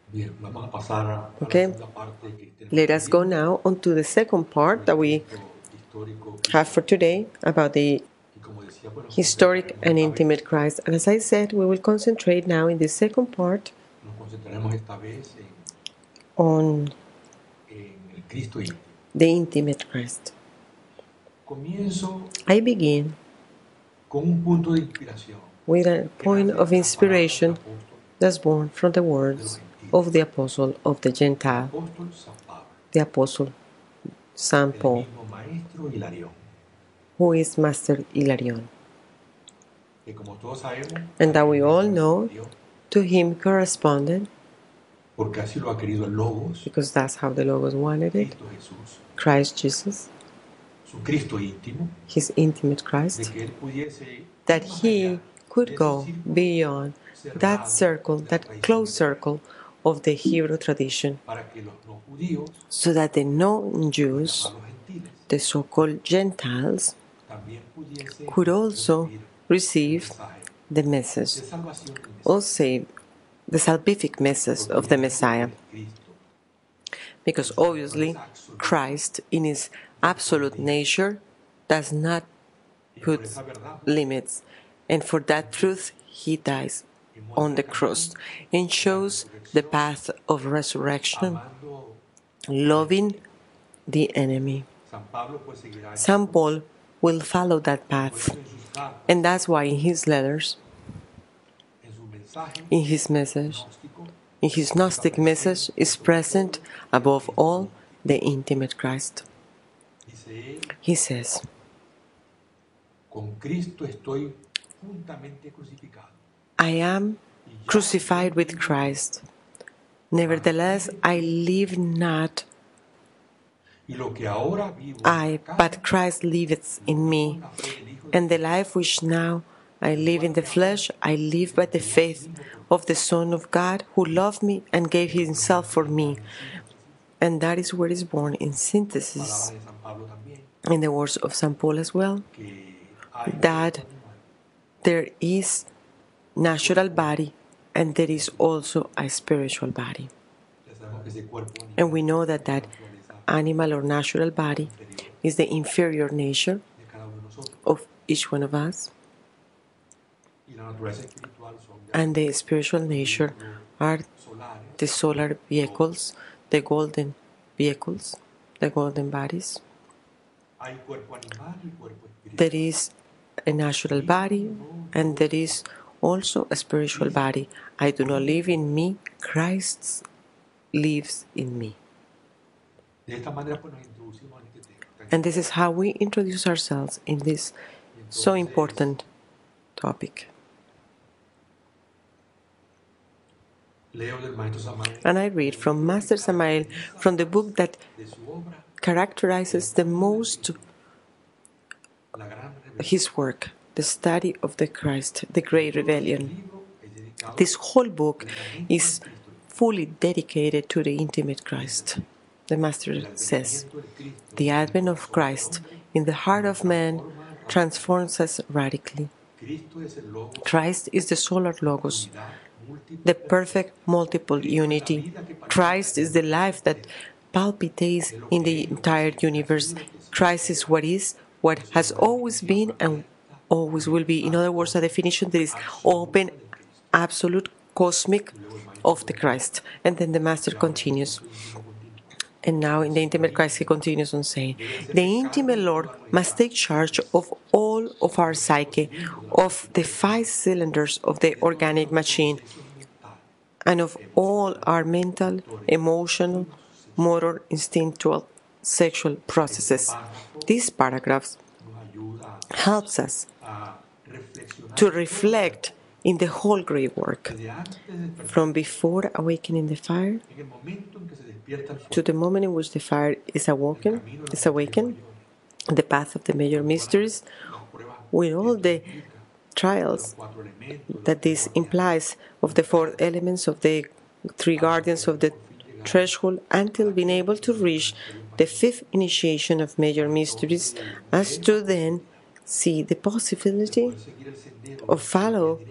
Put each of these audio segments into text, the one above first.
Okay, let us go now on to the second part that we have for today about the historic and intimate Christ. And as I said, we will concentrate now in the second part on the intimate Christ. I begin with a point of inspiration that's born from the words of the Apostle of the Gentile, the Apostle St. Paul, who is Master Hilarion. And that we all know, to him corresponded, because that's how the Logos wanted it, Christ Jesus, his intimate Christ, that he could go beyond that circle, that close circle of the Hebrew tradition, so that the non-Jews, the so-called Gentiles, could also receive the message, or say the salvific message of the Messiah. Because obviously Christ in his absolute nature does not put limits, and for that truth he dies on the cross and shows the path of resurrection, loving the enemy. St. Paul will follow that path, and that's why in his letters, in his message, in his Gnostic message, is present above all the intimate Christ. He says, I am crucified with Christ. Nevertheless, I live not I, but Christ liveth in me. And the life which now I live in the flesh, I live by the faith of the Son of God, who loved me and gave himself for me. And that is where it is born in synthesis, in the words of St. Paul as well, that there is natural body and there is also a spiritual body. And we know that that animal or natural body is the inferior nature of each one of us, and the spiritual nature are the solar vehicles, the golden vehicles, the golden bodies. There is a natural body and there is also a spiritual body. I do not live in me, Christ lives in me. And this is how we introduce ourselves in this so important topic. And I read from Master Samael, from the book that characterizes the most his work, the study of the Christ, the Great Rebellion. This whole book is fully dedicated to the intimate Christ. The Master says, the advent of Christ in the heart of man transforms us radically. Christ is the solar Logos, the perfect multiple unity. Christ is the life that palpitates in the entire universe. Christ is what has always been and always will be. In other words, a definition that is open, absolute, cosmic of the Christ. And then the Master continues. And now in the intimate Christ, he continues on saying, the intimate Lord must take charge of all of our psyche, of the 5 cylinders of the organic machine, and of all our mental, emotional, motor, instinctual, sexual processes. These paragraphs helps us to reflect in the whole great work, from before awakening the fire to the moment in which the fire is awakened, the path of the major mysteries, with all the trials that this implies of the 4 elements of the 3 guardians of the threshold, until being able to reach the 5th initiation of major mysteries, as to then see the possibility of follow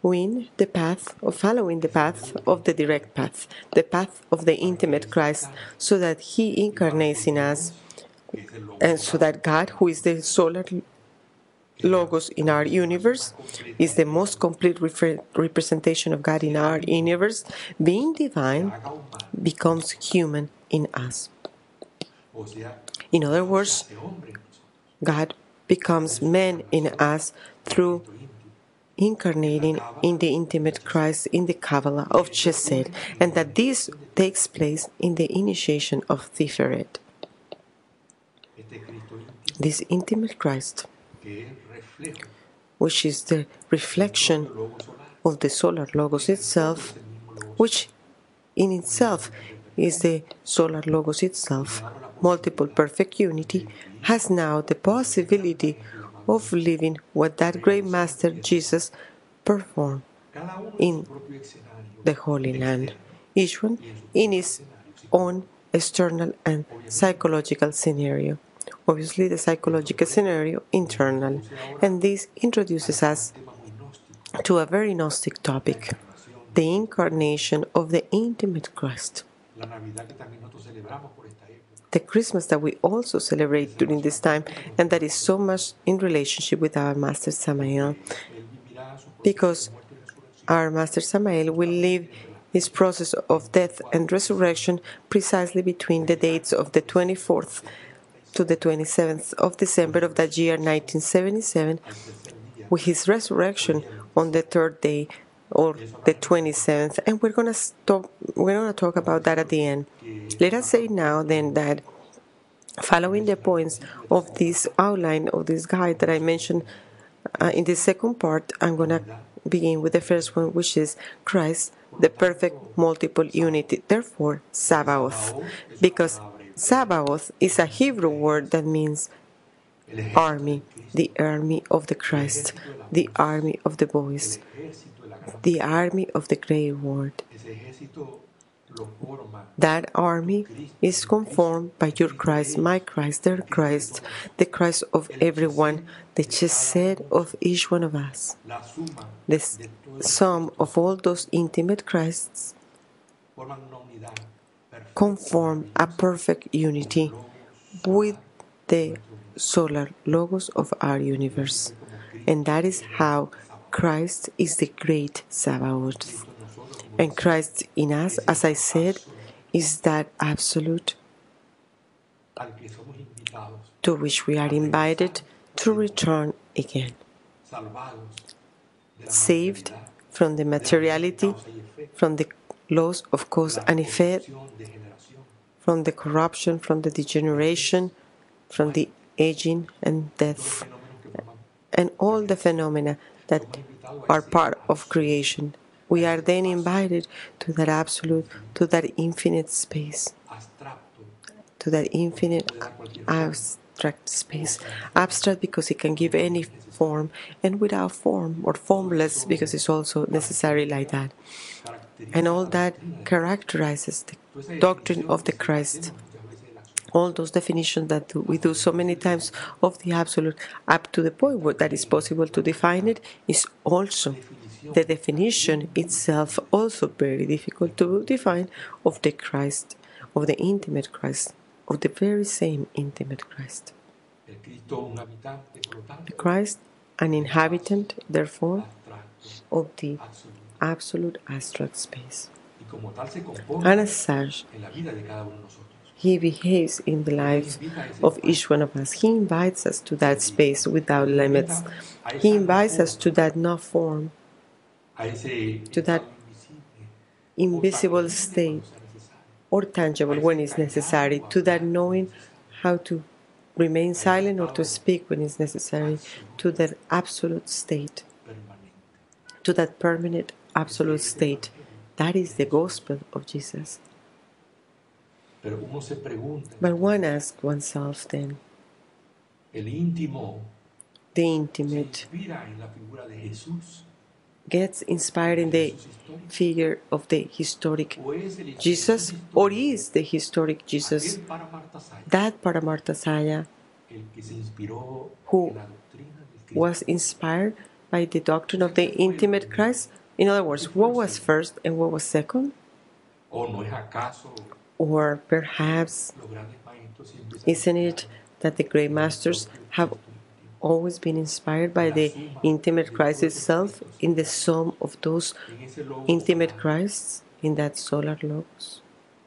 following the path of the direct path, the path of the intimate Christ, so that He incarnates in us, and so that God, who is the solar Logos in our universe, is the most complete representation of God in our universe, being divine, becomes human in us. In other words, God becomes man in us through incarnating in the intimate Christ in the Kabbalah of Chesed, and that this takes place in the initiation of Tiferet. This intimate Christ, which is the reflection of the solar Logos itself, which in itself is the solar Logos itself, multiple perfect unity, has now the possibility of living what that great Master Jesus performed in the Holy Land, each one in its own external and psychological scenario. Obviously, the psychological scenario internal, and this introduces us to a very Gnostic topic, the incarnation of the intimate Christ. The Christmas that we also celebrate during this time, and that is so much in relationship with our Master Samael, because our Master Samael will live his process of death and resurrection precisely between the dates of the 24th to the 27th of December of that year 1977, with his resurrection on the third day or the 27th, and we're going to talk about that at the end. Let us say now then that following the points of this outline of this guide that I mentioned in the second part, I'm going to begin with the first one, which is Christ, the perfect multiple unity, therefore Sabaoth, because Sabaoth is a Hebrew word that means army, the army of the Christ, the army of the boys, the army of the great word. That army is conformed by your Christ, my Christ, their Christ, the Christ of everyone, the chesed of each one of us, the sum of all those intimate Christs conform a perfect unity with the solar Logos of our universe. And that is how Christ is the great Sabaoth. And Christ in us, as I said, is that absolute to which we are invited to return again. Saved from the materiality, from the laws of cause and effect, from the corruption, from the degeneration, from the aging and death, and all the phenomena that are part of creation. We are then invited to that absolute, to that infinite space, to that infinite abstract space. Abstract because it can give any form, and without form, or formless because it's also necessary like that. And all that characterizes the doctrine of the Christ. All those definitions that we do so many times of the absolute, up to the point where that is possible to define it, is also the definition itself also very difficult to define of the Christ, of the intimate Christ, of the very same intimate Christ. The Christ, an inhabitant, therefore, of the absolute abstract space. And as such, He behaves in the life of each one of us. He invites us to that space without limits. He invites us to that no form, to that invisible state, or tangible when it's necessary, to that knowing how to remain silent or to speak when it's necessary, to that absolute state, to that permanent absolute state. That is the gospel of Jesus. But one asks oneself then, the intimate gets inspired in the figure of the historic Jesus, or is the historic Jesus that Paramarthasaya who was inspired by the doctrine of the intimate Christ, In other words, what was first and what was second? ¿O no es acaso Or perhaps, los grandes maestros siempre se isn't it that the great masters have always been inspired by the intimate Christ itself in the sum of those en ese logo intimate Christs in that solar logos,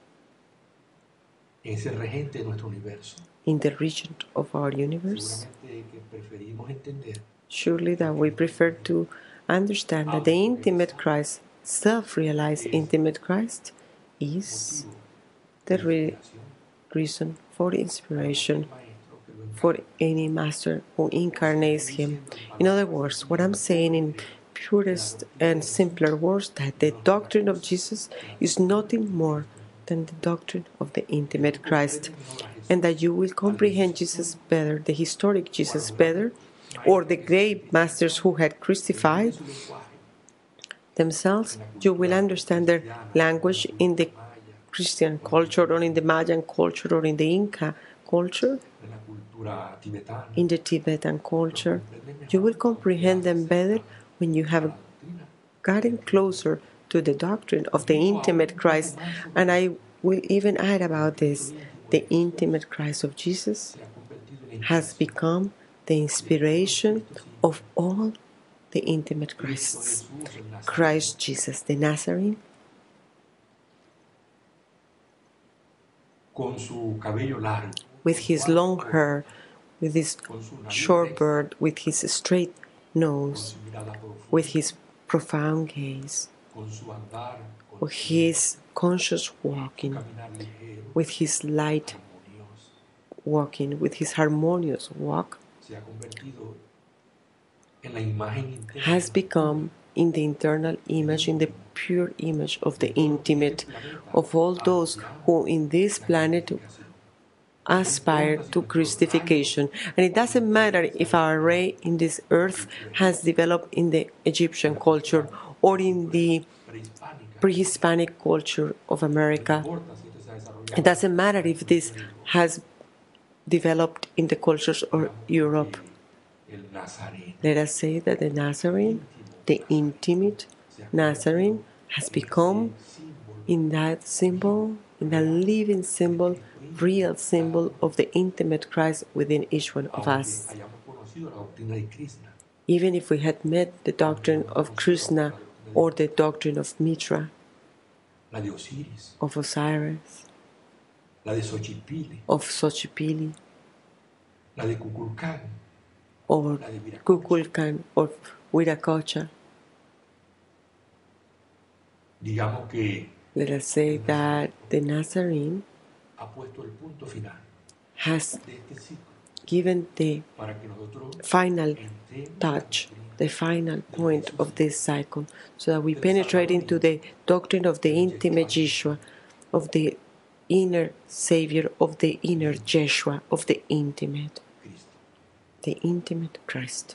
en ese regente de nuestro universo? in the region of our universe? Seguramente que preferimos entender Surely that we prefer to understand that the intimate Christ, self-realized intimate Christ, is the reason for inspiration for any master who incarnates him. In other words, what I'm saying in purest and simpler words, that the doctrine of Jesus is nothing more than the doctrine of the intimate Christ, and that you will comprehend Jesus better, the historic Jesus better, or the great masters who had crucified themselves. You will understand their language in the Christian culture, or in the Mayan culture, or in the Inca culture, en la cultura tibetana, in the Tibetan culture. You will comprehend them better when you have gotten closer to the doctrine of the intimate Christ. And I will even add about this: the intimate Christ of Jesus se ha convertido en has become the inspiration of all the intimate Christs. Jesús, el Nazareno, Christ Jesus, the Nazarene, con su cabello largo, with his long hair, with his short beard, with his straight con nose, su mirada profunda, with his profound gaze, con su andar, con with his conscious walking, caminar ligero, with his light armonioso, walking, with his harmonious walk, se ha convertido en la imagen interna has become in the internal image, in the pure image of the intimate, of all those who in this planet aspire to Christification. And it doesn't matter if our ray in this earth has developed in the Egyptian culture or in the prehispánica. pre-Hispanic culture of America. No importa si esto se ha desarrollado It doesn't matter if this has developed in the cultures of Europe. el Nazareno Let us say that the Nazarene, the intimate Nazarene, has become in that symbol, in that living symbol, real symbol of the intimate Christ within each one of us. hayamos conocido la doctrina de Krishna, Even if we had met the doctrine of Krishna or the doctrine of Mitra, la de Osiris, of Osiris, la de Xochipilli, of Xochipilli, la de Kukulcán, or Kukulkan, or Viracocha. digamos que Let us say that the Nazarene ha puesto el punto final has de este ciclo given the para que nosotros final entremos touch, the final point of this cycle, so that we penetrate into the doctrine of the intimate Yeshua, of the inner Savior, of the inner Yeshua, of the intimate Christ.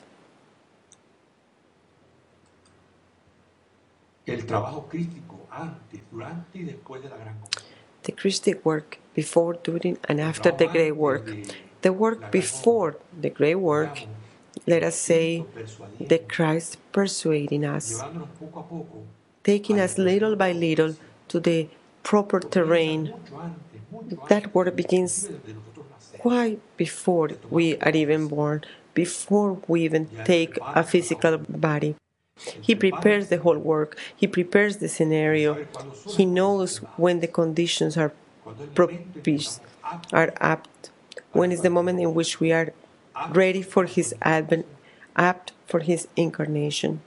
El trabajo crítico antes, durante y después de la gran comisión. The Christic work before, during, and after the great work. The work before the great work, let us say, the Christ persuading us, Llevándonos poco a poco, taking us little by little to the proper terrain. That work begins de nosotros nacer. quite before we are even born, before we even take a physical body. He prepares the whole work. He prepares the scenario. He knows when the conditions are propice, are apt, when is the moment in which we are ready for His advent, apt for His incarnation.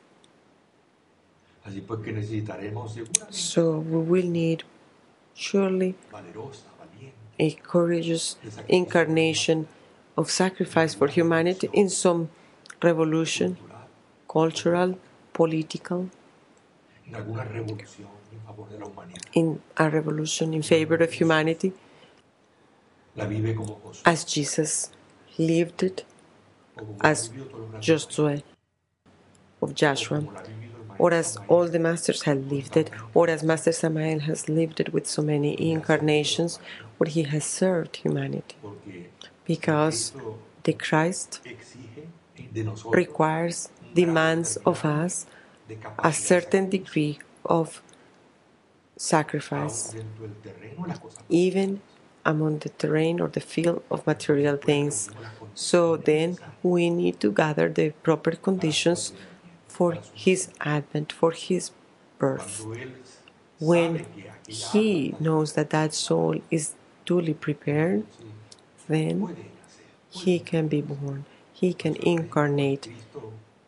Así pues que necesitaremos seguramente So we will need surely valerosa, valiente, a courageous incarnation of sacrifice for humanity in some revolution, cultural, political, en alguna revolución en favor de la humanidad. in a revolution in favor of humanity, La vive como Josué, as Jesus lived it, o como as la vivió todos los grandes Joshua of Joshua, como la ha vivido el or maestro as Samael. all the masters have lived it, or as Master Samael has lived it with so many incarnations, where he has served humanity. Porque Because the Christ exige de nosotros requires, demands of us de a capacidad certain degree of aún sacrifice, dentro del terreno de las cosas even among the terrain or the field of material things. So then we need to gather the proper conditions for his advent, for his birth. cuando él When sabe que aquella he alma knows that that soul is duly prepared, then puede nacer, he can be born, he can incarnate. Cristo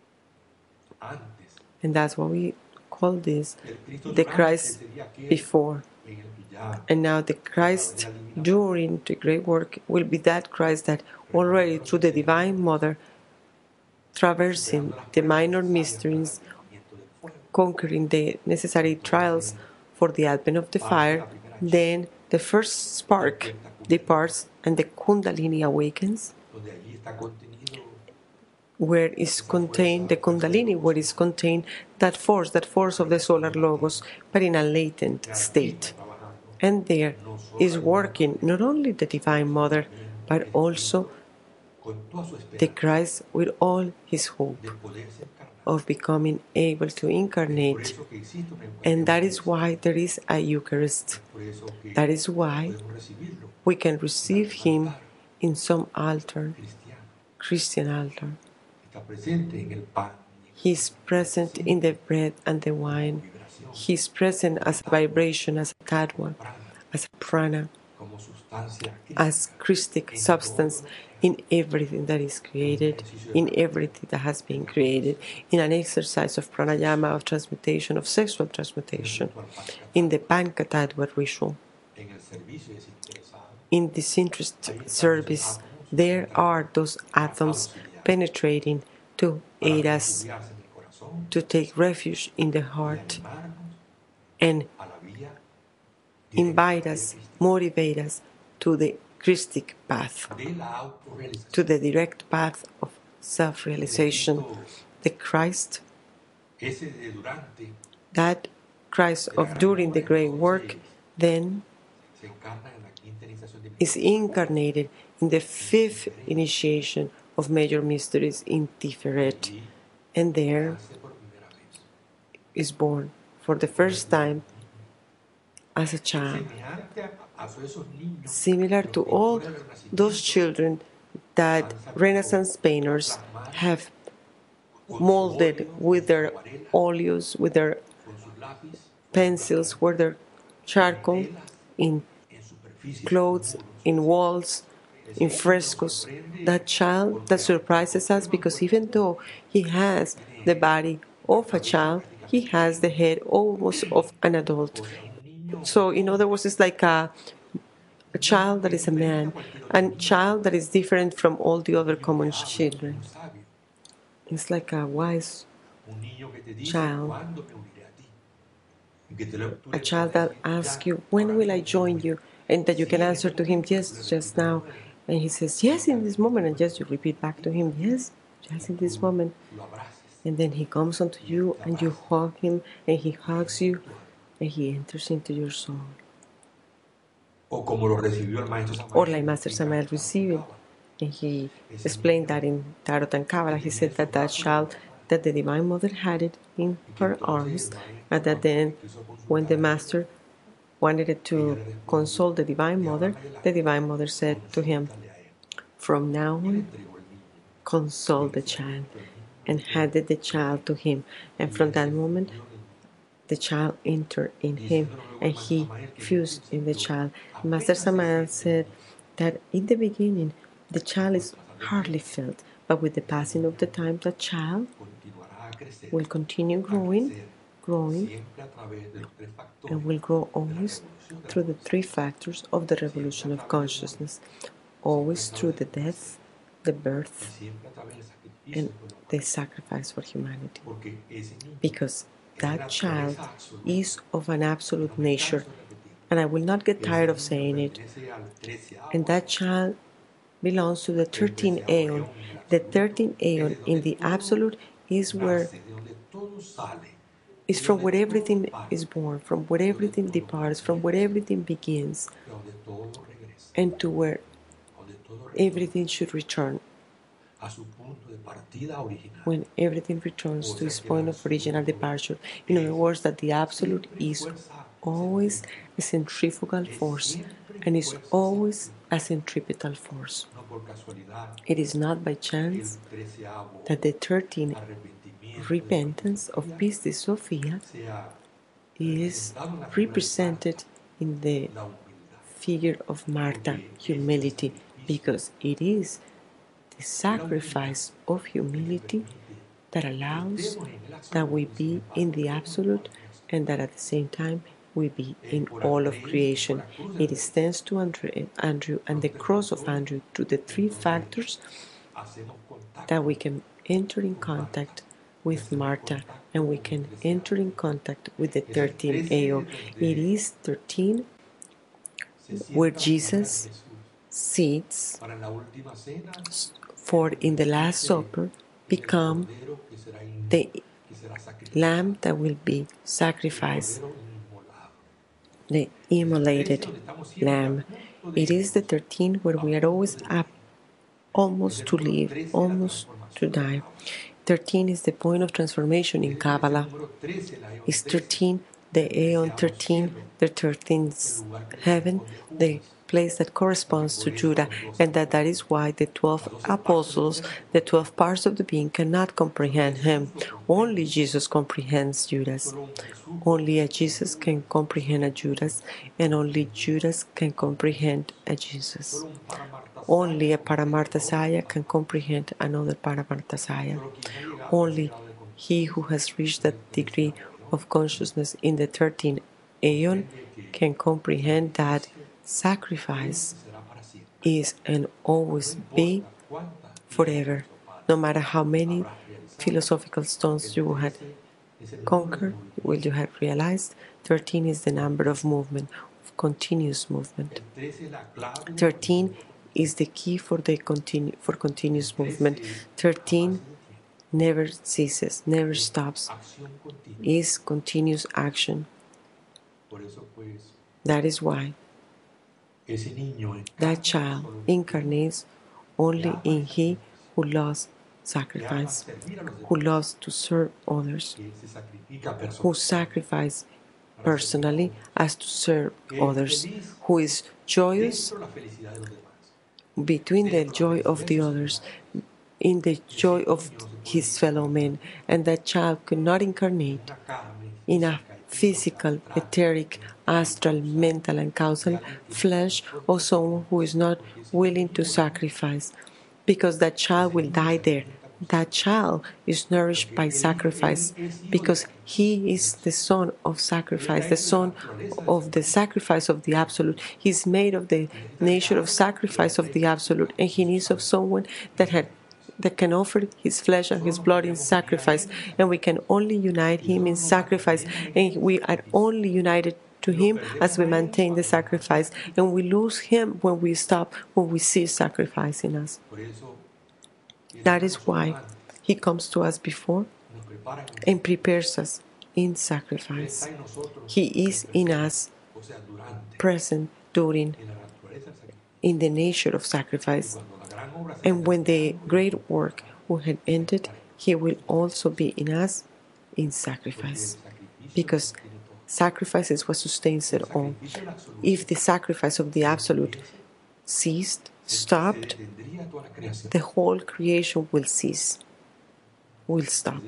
antes, And that's what we call this el Cristo the durante Christ sería aquel before. en el que ya And now the Christ during the great work will be that Christ that already through the Divine Mother, traversing the minor mysteries, conquering the necessary trials for the advent of the fire, then the first spark departs and the Kundalini awakens, donde allí está contenido where is contained the Kundalini, where is contained that force of the solar logos, but in a latent state. trabajando And there is working not only the Divine Mother, but also con toda su the esperanza Christ with all his hope de poderse encarnar. of becoming able to Por incarnate. eso que existe una And that is why there is a Eucharist. por eso que That is why podemos recibirlo we can receive him in some altar, cristiano. Christian altar. Está presente en el pan y en He is present in the bread and the wine. vibración He is present as a vibration, as a tattva, as a prana, como sustancia as Christic substance in everything that is created, in everything that has been created, in an exercise of pranayama, of transmutation, of sexual transmutation, in the Pankatattva ritual. en el servicio desinteresado. In disinterested service, there are those atoms penetrating to aid us, Estudiarse en el corazón to take refuge in the heart, animarnos and a la vía invite us, motivate us to the Christic path, de la autorrealización. to the direct path of self-realization. The Christ, Ese de durante that Christ of during the great work, then se encarna en la quinta iniciación de is incarnated in the fifth initiation of major mysteries in Tiferet, and there nace por primera vez. is born for the first time as a child, Semejante a esos niños similar to all those children that Renaissance painters have molded with their oleos, with their con sus lápiz pencils, with their charcoal, in en superficie clothes, in walls, in frescoes. That child that surprises us because even though he has the body of a child, he has the head almost of an adult. So, in other words, it's like a child that is a man, a child that is different from all the other common children. sabio, It's like a wise un niño que te dice child, cuándo me uniré a ti. Y que tú a le child puedes that decir, asks "Ya, you, when ahora will I mismo". join you? And that you can answer to him, yes, just now. And he says, yes, in this moment. And just you repeat back to him, yes, just in this moment. Lo abraces. And then he comes unto you and you hug him and he hugs you and he enters into your soul. O como lo recibió el maestro Samael. Or like Master Samael received it. And he explained that in Tarot and Kabbalah. He said that that child, that the Divine Mother had it in her arms, and that then when the Master wanted to console the Divine Mother said to him, from now on, console the child, and handed the child to him. And from that moment, the child entered in him, and he fused in the child. Master Samael said that in the beginning, the child is hardly felt, but with the passing of the time, the child Continuará a crecer, will continue growing, siempre a través de los tres factores and will grow always through the three factors of the revolution of consciousness, always through the death, the birth, siempre a través del sacrificio and por la the sacrifice for humanity. porque ese niño Because that child is of an absolute nature, and I will not get tired of saying it. pertenece al 13º And that child belongs to the 13th aeon. The 13th aeon in the absolute is where de donde todo sale, is from where everything is born, from where everything departs, from where everything begins, de donde todo regresa, and to where donde todo everything should return. a su punto de partida original. when everything returns to its point of original departure. In other words, that the Absolute is always a centrifugal force and is always a centripetal force. No por casualidad, It is not by el chance 13avo that the 13th arrepentimiento repentance of Pistis Sophia sea is representado en la figura de represented in the la humildad. figure of Martha, humility, because it is the sacrifice of humility that allows that we be in the Absolute and that at the same time we be in all of creation. It is thanks to Andrew and the cross of Andrew, to the three factors, Hacemos contacto that we can enter in contact with Martha and we can enter in contact with the 13 AO. It is 13 where Jesus sits para la última cena, for in the Last Supper become cordero que será the que será sacrificado, lamb that will be sacrificed, cordero inmolado. the immolated Donde estamos siempre lamb. a punto de It is the 13 where we are always up, almost to live, almost to die. 13 is the point of transformation in Kabbalah. número 13, la Is 13 the Aeon 13, the 13th heaven, the place that corresponds to Judah, and that is why the 12 apostles, the 12 parts of the being, cannot comprehend him. Only Jesus comprehends Judas. Only a Jesus can comprehend a Judas, and only Judas can comprehend a Jesus. Only a Paramarthasaya can comprehend another Paramarthasaya. Only he who has reached that degree of consciousness in the 13th Aeon can comprehend that sacrifice is and always be forever. No matter how many philosophical stones you had conquered, will you have realized, 13 is the number of movement, of continuous movement. 13 is the key for continuous movement. 13 never ceases, never stops, is continuous action. That is why that child incarnates only in he who loves sacrifice, who loves to serve others, who sacrifices personally as to serve others, who is joyous between the joy of the others, in the joy of his fellow men. And that child could not incarnate in a physical, etheric, astral, mental, and causal flesh of someone who is not willing to sacrifice, because that child will die there. That child is nourished by sacrifice because he is the son of sacrifice, the son of the sacrifice of the Absolute. He is made of the nature of sacrifice of the Absolute, and he needs of someone that can offer his flesh and his blood in sacrifice, and we can only unite him in sacrifice, and we are only united to him as we maintain the sacrifice, and we lose him when we stop, when we cease sacrificing us. That is why he comes to us before and prepares us in sacrifice. He is in us, present during, in the nature of sacrifice. And when the great work will have ended, he will also be in us in sacrifice. Because sacrifice is what sustains it all. If the sacrifice of the Absolute ceased, stopped, the whole creation will cease, will stop.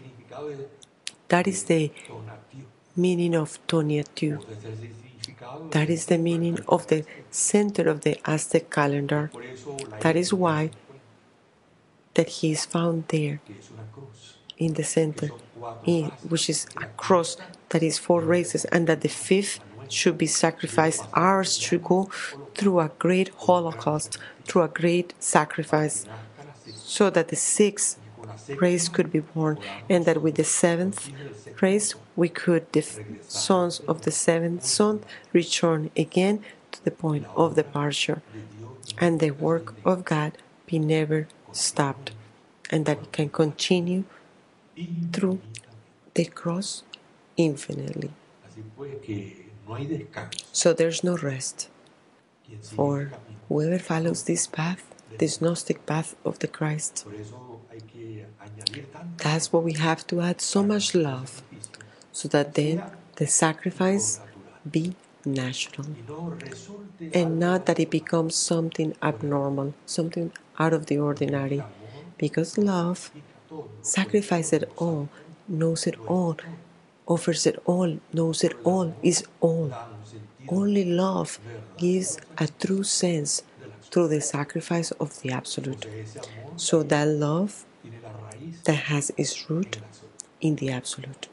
That is the meaning of Tonatiuh. That is the meaning of the center of the Aztec calendar. That is why that he is found there in the center, which is a cross that is 4 races, and that the 5th should be sacrificed. Ours should go through a great holocaust, through a great sacrifice, so that the 6th race could be born, and that with the 7th race we could, the sons of the 7th son, return again to the point of departure, and the work of God be never stopped, and that it can continue through the cross infinitely. So there's no rest for whoever follows this path. this Gnostic path of the Christ. Por eso hay que añadir tanto That's why we have to add so much love, sacrificio so that then the sacrifice natural be natural, y no resulte and algo not that it becomes something abnormal, something out of the ordinary, because love todo, sacrifices it all, knows it all, offers it all, knows it all, is all. da un sentido Only love gives a true sense through the sacrifice of the Absolute. de ese amor So that love tiene la raíz that has its root en la absoluta. in the Absolute.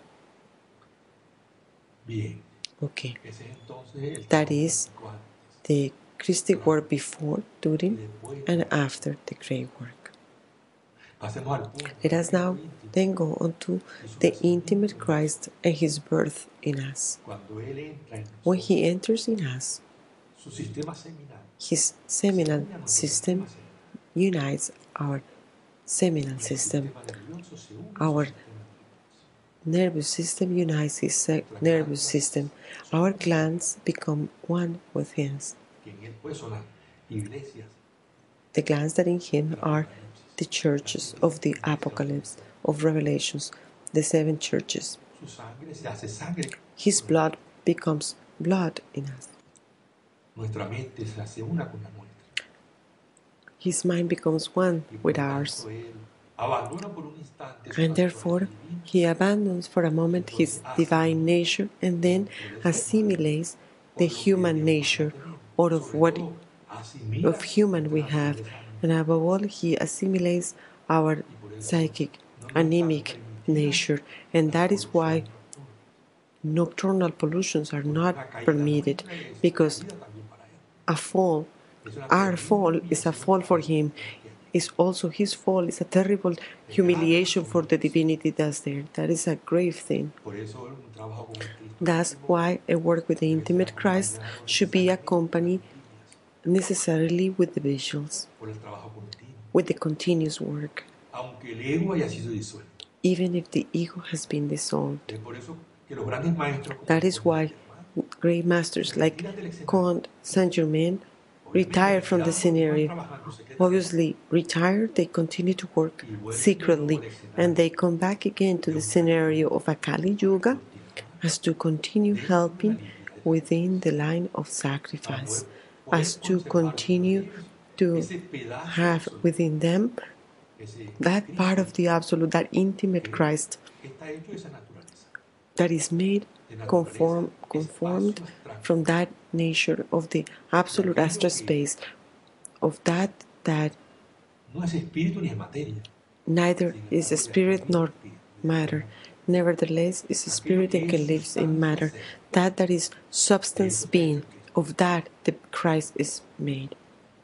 Bien, Okay, ese es entonces el that trabajo is práctico antes. the Christic work before, during, and after the great work. Pasemos al punto. Let us now then go on to the intimate Christ and his birth in us. Cuando él entra en When nosotros, he enters in us, su sistema seminal his seminal une a nuestro system sistema seminal. unites our seminal El system. sistema nervioso se une Our a su sistema nervioso. nervous system unites his nervous system. Our glands become one with his. Que en él pues son las iglesias The glands that in him are the churches of the Apocalypse, of Revelations, the 7 churches. su sangre se hace sangre. His blood becomes blood in us. Nuestra mente se hace una con la nuestra. His mind becomes one Y por with tanto, ours. él abandona por un instante su And therefore, naturaleza divina he abandons for a moment his divine nature and then assimilates the human nature out of what asimila of human we have. And above all, he assimilates our psychic, anemic nature. And that is why nocturnal pollutions are not permitted, because a fall, our fall is a fall for him. Is also his fall is a terrible humiliation for the divinity that's there. That is a grave thing. Por eso un trabajo con el Cristo That's why a work with the intimate Christ should be accompanied necessarily with the visuals, por el trabajo continuo. with the continuous work, Aunque el ego haya sido disuelto. even if the ego has been dissolved. Es por eso que los grandes maestros como That is Saint why Germain, great masters like Comte Saint-Germain retired from the scenario. Obviously, retired, they continue to work secretly, and they come back again to the scenario of a Kali Yuga as to continue helping within the line of sacrifice, as to continue to ese pedazo have within them ese that part of the Absolute, that intimate Christ está hecho de esa naturaleza. that is made conformed from that nature of the absolute astral space, of that No es espíritu ni es materia. neither is a spirit nor matter, nevertheless is a spirit and can live in matter, that is substance being, of that the Christ is made.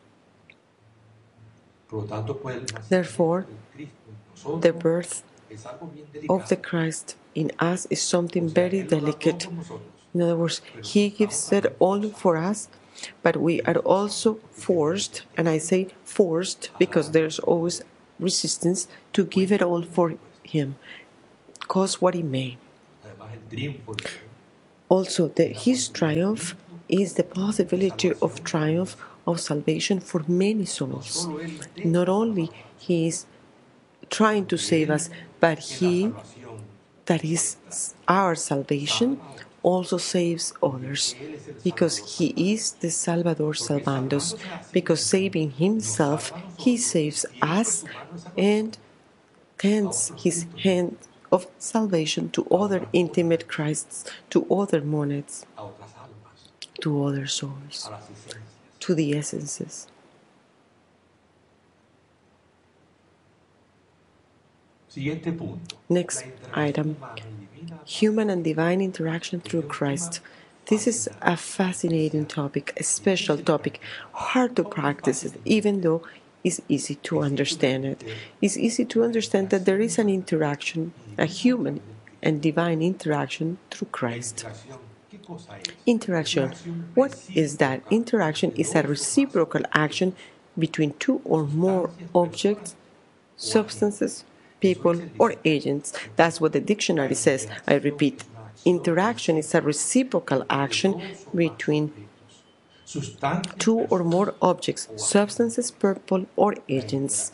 Por lo tanto, pues, el nacimiento Therefore, del Cristo en nosotros the birth es algo bien of the delicado. Christ in us is something O sea, very Él lo da todo delicate. por nosotros. In other words, he gives it all for us, but we are also forced, and I say forced because there's always resistance, to give it all for him, cost what it may. Además, el triunfo de Él Also, his triumph is the possibility of triumph of salvation for many souls. solo Él intenta Not only he is trying to save us, but he, la salvación. that is our salvation, also saves others, because he is the Salvador Salvandos, because saving himself, he saves us and tends his hand of salvation to other intimate Christs, to other monads, A otras almas, to other souls, a las esencias. to the essences. Siguiente punto. Next La interacción item. humana y divina Human and divine interaction through Christ. This is a fascinating topic, a special topic, hard to practice it, even though it's easy to understand it. It's easy to understand that there is an interaction, a human and divine interaction through Christ. interacción. ¿Qué cosa es? Interaction. What is that? Interaction is a reciprocal action between two or more objects, substances, people, or agents. That's what the dictionary says. I repeat, interaction is a reciprocal action between sustancias, two or more objects, substances, people, or agents.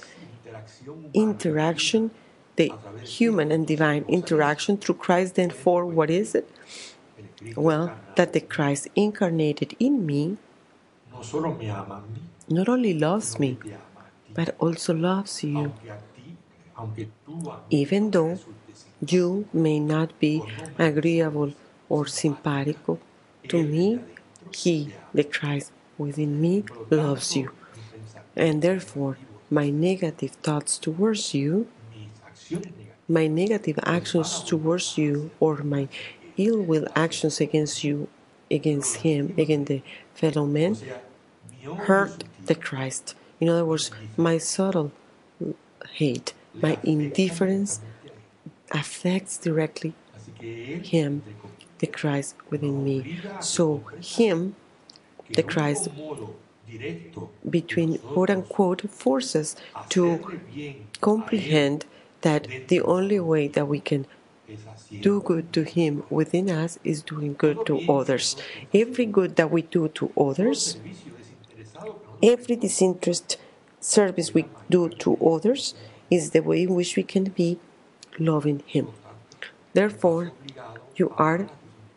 Interaction, the human and divine interaction through Christ, then for what is it? Well, that the Christ incarnated in me no solo me ama a mí, not only loves sino me, que te ama a ti. but also loves you, Aunque tú a mí even though resultes sin you may not be agreeable or simpático to me. He, the Christ within me, loves you. And therefore, my negative thoughts towards you, mis acciones negativas, my negative actions towards you, or my ill will actions against you, against him, against the fellow man, o sea, mi odio hurt sutil the Christ. In other words, my subtle hate, le my afecta indifference directamente a él. affects directly Así que él, him, entre comillas, the Christ within me. obliga a So him, que the el único Christ, modo directo de between nosotros quote unquote forces to hacerle bien a él comprehend that the only way that we can es haciendo do good to him within us is doing good to others. Every good that we do to others, servicio desinteresado que nosotros every disinterested service we do to others is the way in which we can be loving him. Therefore, obligado you are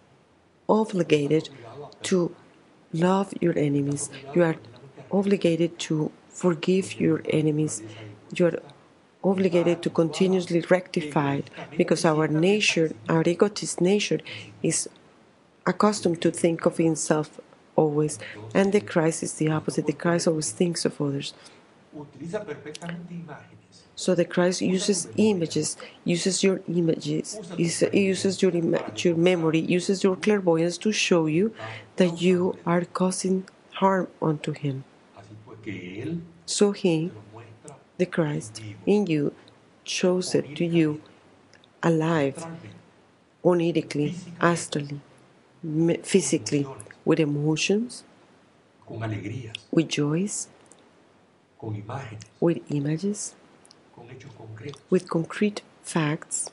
obligated to love your enemies. You are obligated to forgive your enemies. You are obligated to continuously rectify it, because our nature, our egotist nature, is accustomed to think of himself always, and the Christ is the opposite. The Christ always thinks of others. utiliza perfectamente imágenes. So the Christ uses images, uses your images, uses your memory, uses your clairvoyance to show you that you are causing harm unto him. Así pues que él So he, lo muestra the Christ, in you, shows it to you alive, realmente onirically, astrally, physically, with emotions, con alegrías, with joys, con imágenes, with images, con hechos concretos. with concrete facts.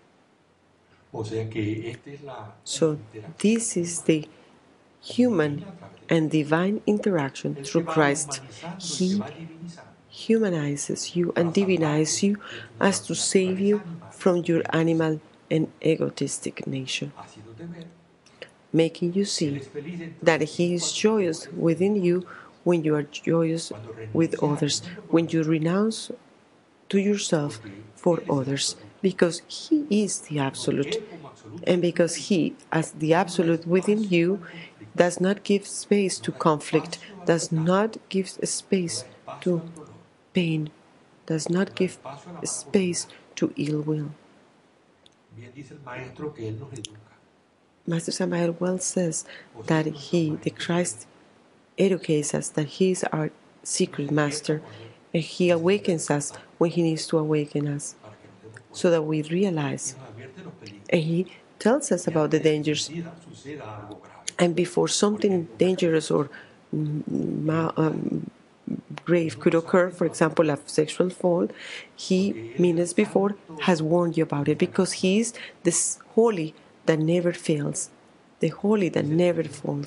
O sea que esta es la So interacción this is the human and divine interaction el que through va Christ. humanizando, el que He va divinizando. humanizes you and divinizes you as to save you from your animal and egotistic nature, Haciéndote ver making you que él see es feliz en tu that he is joyous within you when you are joyous with others, when you renounce to yourself for others, because he is the absolute, él como absoluto and because he, as the absolute within you, does not give space to conflict, does not give space to al dolor, pain, does not give space to ill will. bien dice el maestro que él nos educa. Master Samael well says that he, the Christ, educates us, that he is our secret master, and he awakens us when he needs to awaken us, para que nos demos cuenta. so that we realize, Nos advierte los peligros. and he tells us about the dangers. Suceda algo grave. And before something dangerous or grave could occur, for example, a sexual fall, he, minutes before, has warned you about it, because he is this holy that never fails, the holy that never falls.